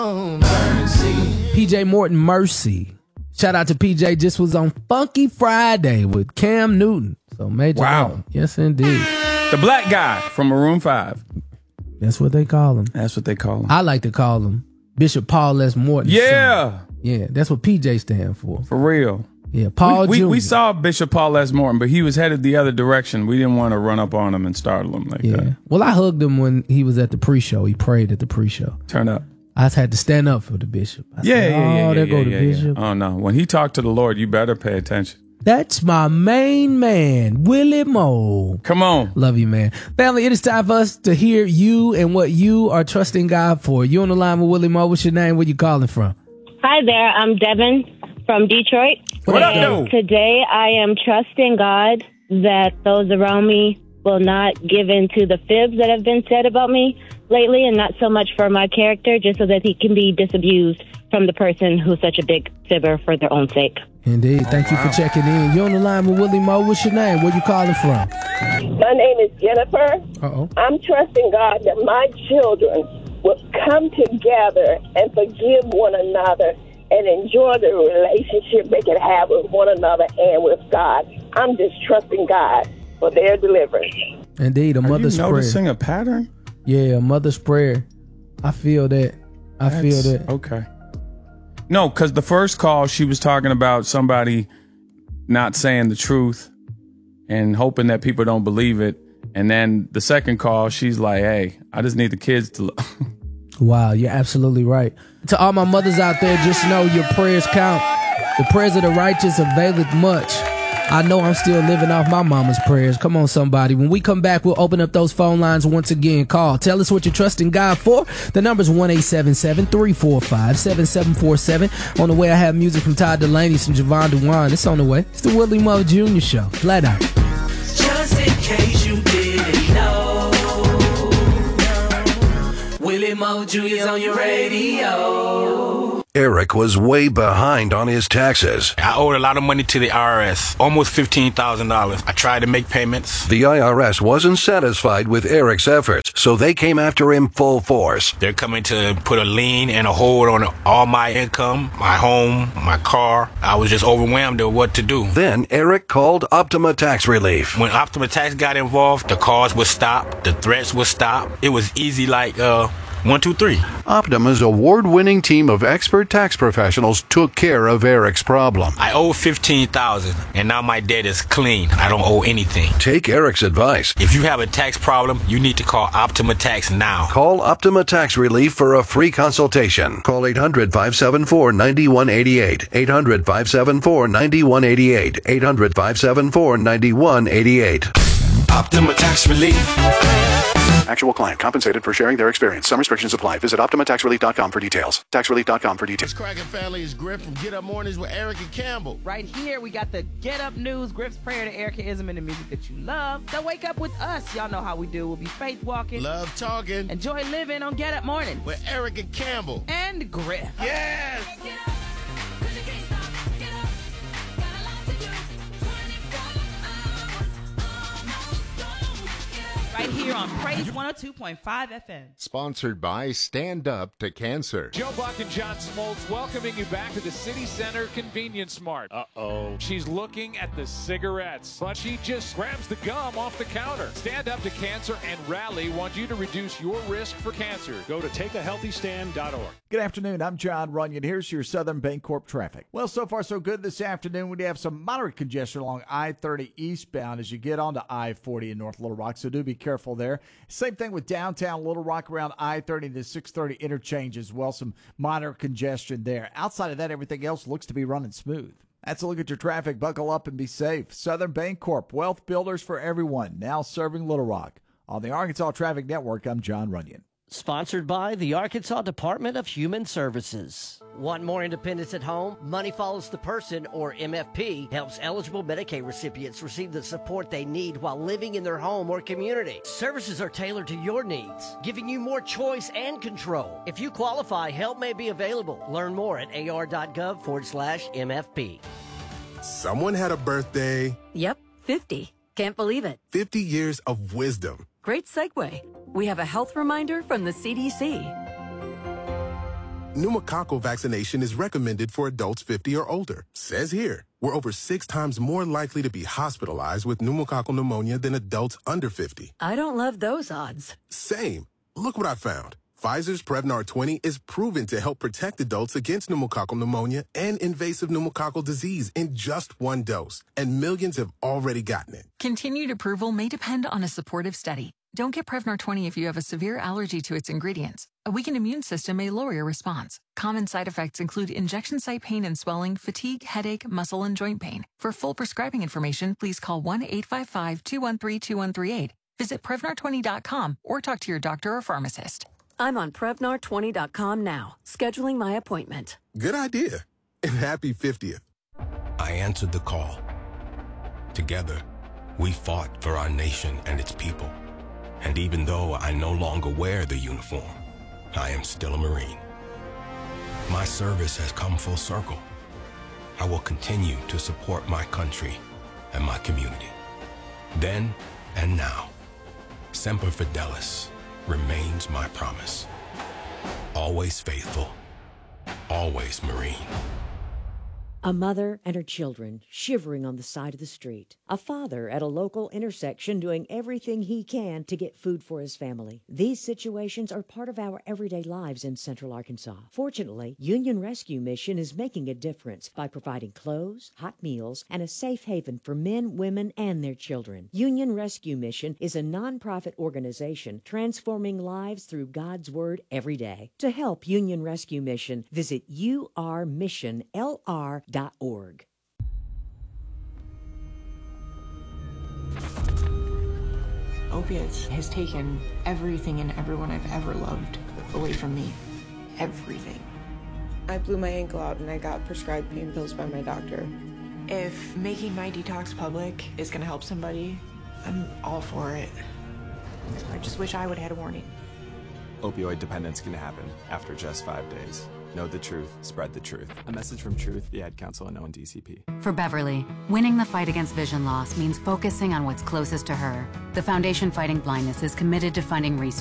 PJ Morton, Mercy. Shout out to PJ, just was on Funky Friday with Cam Newton. So major. Wow. Yes, indeed. The black guy from Maroon 5. That's what they call him. That's what they call him. I like to call him Bishop Paul S. Morton. Yeah. Son. Yeah, that's what PJ stand for. For real. Yeah, Paul Jr. We saw Bishop Paul S. Morton, but he was headed the other direction. We didn't want to run up on him and startle him like that. Well, I hugged him when he was at the pre-show. He prayed at the pre-show. Turn up. I just had to stand up for the bishop. I Yeah, said, yeah. There go the bishop. Oh, no. When he talked to the Lord, you better pay attention. That's my main man, Willie Moe. Come on. Love you, man. Family, it is time for us to hear you and what you are trusting God for. You on the line with Willie Moe. What's your name? Where you calling from? Hi there. I'm Devin from Detroit. What up, dude? Today I am trusting God that those around me will not give in to the fibs that have been said about me lately, and not so much for my character, just so that he can be disabused from the person who's such a big fibber for their own sake. Indeed. Thank you for checking in. You on the line with Willie Moe. What's your name? Where you calling from? My name is Jennifer. Uh-oh. I'm trusting God that my children will come together and forgive one another and enjoy the relationship they can have with one another and with God. I'm just trusting God for their deliverance. Indeed, a mother's prayer. Are you noticing a pattern? Yeah, a mother's prayer. I feel that. I feel that. Okay. No, because the first call, she was talking about somebody not saying the truth and hoping that people don't believe it. And then the second call, she's like, hey, I just need the kids to... Wow, you're absolutely right. To all my mothers out there, just know your prayers count. The prayers of the righteous availeth much. I know I'm still living off my mama's prayers. Come on, somebody. When we come back, we'll open up those phone lines once again. Call. Tell us what you're trusting God for. The number's 1-877-345-7747. On the way, I have music from Todd Delaney, some Javon Dewan. It's on the way. It's the Willie Moe Jr. Show. Flat out. Just in case you didn't know, Willie Moe Jr.'s on your radio. Eric was way behind on his taxes. I owed a lot of money to the IRS, almost $15,000. I tried to make payments. The IRS wasn't satisfied with Eric's efforts, so they came after him full force. They're coming to put a lien and a hold on all my income, my home, my car. I was just overwhelmed at what to do. Then Eric called Optima Tax Relief. When Optima Tax got involved, the calls would stop, the threats would stop. It was easy like 1, 2, 3. Optima's award-winning team of expert tax professionals took care of Eric's problem. I owe $15,000, and now my debt is clean. I don't owe anything. Take Eric's advice. If you have a tax problem, you need to call Optima Tax now. Call Optima Tax Relief for a free consultation. Call 800-574-9188. 800-574-9188. 800-574-9188. Optima Tax Relief. Actual client compensated for sharing their experience. Some restrictions apply. Visit OptimaTaxRelief.com for details. TaxRelief.com for details. This cracking family is Griff from Get Up Mornings with Erica Campbell. Right here, we got the Get Up News, Griff's prayer to Erica Ism and the music that you love. So wake up with us. Y'all know how we do. We'll be faith walking, love talking, enjoy living on Get Up Mornings with Erica Campbell and Griff. Yes. Right here on Praise 102.5 FM. Sponsored by Stand Up to Cancer. Joe Buck and John Smoltz welcoming you back to the City Center Convenience Mart. Uh-oh. She's looking at the cigarettes, but she just grabs the gum off the counter. Stand Up to Cancer and Rally want you to reduce your risk for cancer. Go to takeahealthystand.org. Good afternoon. I'm John Runyon. Here's your Southern Bancorp traffic. Well, so far so good this afternoon. We have some moderate congestion along I-30 eastbound as you get onto I-40 in North Little Rock, so do be careful there. Same thing with downtown Little Rock around I-30 to 630 interchange as well. Some moderate congestion there. Outside of that, everything else looks to be running smooth. That's a look at your traffic. Buckle up and be safe. Southern Bancorp, wealth builders for everyone, now serving Little Rock. On the Arkansas Traffic Network, I'm John Runyon. Sponsored by the Arkansas Department of Human Services. Want more independence at home? Money Follows the Person, or MFP, helps eligible Medicaid recipients receive the support they need while living in their home or community. Services are tailored to your needs, giving you more choice and control. If you qualify, help may be available. Learn more at ar.gov/MFP. Someone had a birthday. Yep, 50. Can't believe it. 50 years of wisdom. Great segue. We have a health reminder from the CDC. Pneumococcal vaccination is recommended for adults 50 or older. Says here, we're over 6 times more likely to be hospitalized with pneumococcal pneumonia than adults under 50. I don't love those odds. Same. Look what I found. Pfizer's Prevnar 20 is proven to help protect adults against pneumococcal pneumonia and invasive pneumococcal disease in just 1 dose. And millions have already gotten it. Continued approval may depend on a supportive study. Don't get Prevnar 20 if you have a severe allergy to its ingredients. A weakened immune system may lower your response. Common side effects include injection site pain and swelling, fatigue, headache, muscle, and joint pain. For full prescribing information, please call 1-855-213-2138. Visit Prevnar20.com or talk to your doctor or pharmacist. I'm on Prevnar20.com now, scheduling my appointment. Good idea. And happy 50th. I answered the call. Together, we fought for our nation and its people. And even though I no longer wear the uniform, I am still a Marine. My service has come full circle. I will continue to support my country and my community. Then and now, Semper Fidelis remains my promise. Always faithful, always Marine. A mother and her children shivering on the side of the street. A father at a local intersection doing everything he can to get food for his family. These situations are part of our everyday lives in Central Arkansas. Fortunately, Union Rescue Mission is making a difference by providing clothes, hot meals, and a safe haven for men, women, and their children. Union Rescue Mission is a nonprofit organization transforming lives through God's Word every day. To help Union Rescue Mission, visit urmissionlr.org. Opiates has taken everything and everyone I've ever loved away from me. Everything. I blew my ankle out and I got prescribed pain pills by my doctor. If making my detox public is going to help somebody, I'm all for it. I just wish I would have had a warning. Opioid dependence can happen after just 5 days. Know the truth, spread the truth. A message from Truth, the Ad Council, and ONDCP. For Beverly, winning the fight against vision loss means focusing on what's closest to her. The Foundation Fighting Blindness is committed to funding research